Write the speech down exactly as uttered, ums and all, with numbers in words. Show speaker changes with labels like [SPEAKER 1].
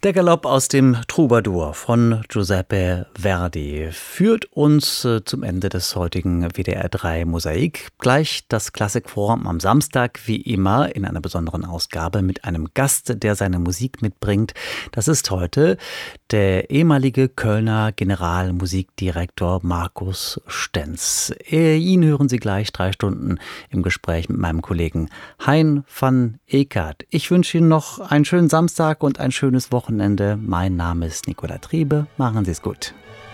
[SPEAKER 1] Der Galopp aus dem Troubadour von Giuseppe Verdi führt uns äh, zum Ende des heutigen W D R drei Mosaik. Gleich das Klassikforum am Samstag, wie immer, in einer besonderen Ausgabe mit einem Gast, der seine Musik mitbringt. Das ist heute der ehemalige Kölner Generalmusikdirektor Markus Stenz. Äh, ihn hören Sie gleich drei Stunden im Gespräch mit meinem Kollegen Hein van Ekert. Ich wünsche Ihnen noch einen schönen Samstag und ein schönes Wochenende. Mein Name ist Nicola Triebe. Machen Sie es gut.